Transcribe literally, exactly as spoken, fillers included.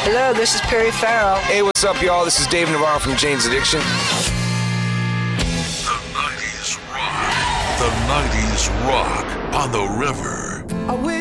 Hello, this is Perry Farrell. Hey, what's up, y'all? This is Dave Navarro from Jane's Addiction. The nineties rock. The nineties rock on the river. I wish